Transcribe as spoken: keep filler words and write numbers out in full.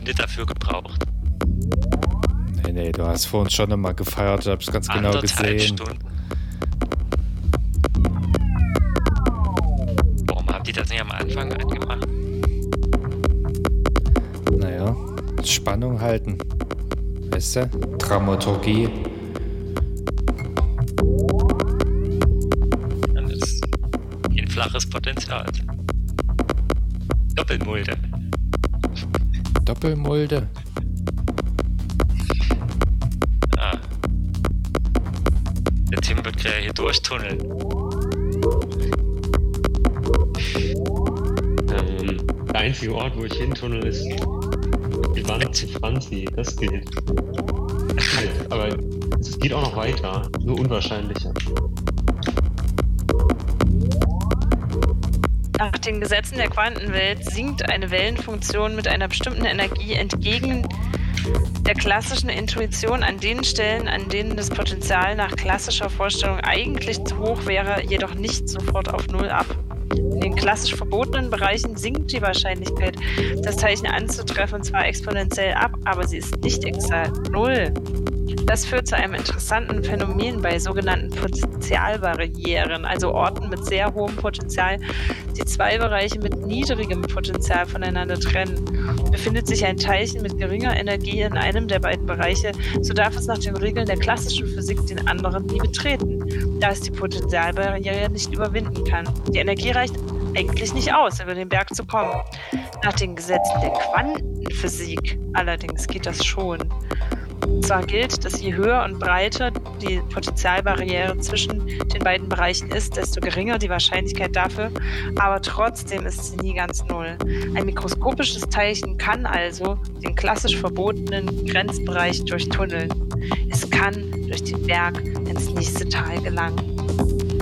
Stunde dafür gebraucht. Nee, nee, du hast vor uns schon einmal gefeiert, ich hab's ganz genau Anderthalb gesehen. Stunden. Warum haben die das nicht am Anfang angemacht? Naja, Spannung halten. Weißt du? Dramaturgie. Das ist ein flaches Potenzial. Doppelmulde. Doppelmulde. Ah. Der Tim wird gleich hier durchtunneln. Ähm, der einzige Ort, wo ich hintunnel, ist die Wand zu Franzi. Das geht. Halt, aber es geht auch noch weiter, nur unwahrscheinlicher. Nach den Gesetzen der Quantenwelt sinkt eine Wellenfunktion mit einer bestimmten Energie entgegen der klassischen Intuition an den Stellen, an denen das Potenzial nach klassischer Vorstellung eigentlich zu hoch wäre, jedoch nicht sofort auf Null ab. In den klassisch verbotenen Bereichen sinkt die Wahrscheinlichkeit, das Teilchen anzutreffen, zwar exponentiell ab, aber sie ist nicht exakt Null. Das führt zu einem interessanten Phänomen bei sogenannten Potentialbarrieren, also Orten mit sehr hohem Potenzial, die zwei Bereiche mit niedrigem Potenzial voneinander trennen. Befindet sich ein Teilchen mit geringer Energie in einem der beiden Bereiche, so darf es nach den Regeln der klassischen Physik den anderen nie betreten, da es die Potentialbarriere nicht überwinden kann. Die Energie reicht eigentlich nicht aus, über den Berg zu kommen. Nach den Gesetzen der Quantenphysik allerdings geht das schon. Zwar gilt, dass je höher und breiter die Potentialbarriere zwischen den beiden Bereichen ist, desto geringer die Wahrscheinlichkeit dafür, aber trotzdem ist sie nie ganz null. Ein mikroskopisches Teilchen kann also den klassisch verbotenen Grenzbereich durchtunneln. Es kann durch den Berg ins nächste Tal gelangen.